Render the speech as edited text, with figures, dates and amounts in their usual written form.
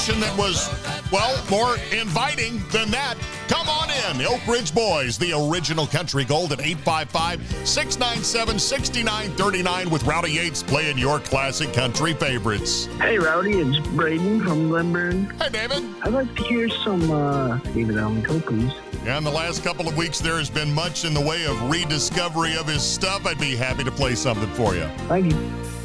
that was, well, more inviting than that. Come on in. Oak Ridge Boys, the original country gold at 855-697-6939 with Rowdy Yates playing your classic country favorites. Hey, Rowdy, it's Braden from Glenburn. Hey, David. I'd like to hear some David Allen Coe, please. Yeah, in the last couple of weeks, there has been much in the way of rediscovery of his stuff. I'd be happy to play something for you. Thank you.